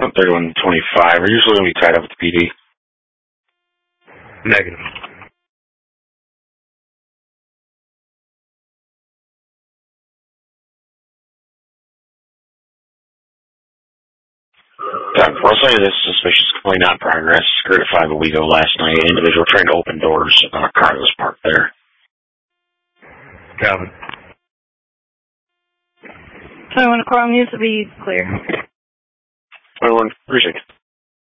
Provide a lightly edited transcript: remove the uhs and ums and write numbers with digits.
3125. We're usually going to be tied up with the PD. Negative. I'll say this suspicious complaint on progress. Occurred at 5 Owego last night. An individual trying to open doors. A car that was parked there. Calvin. So when the call needs to be clear. 21, precinct.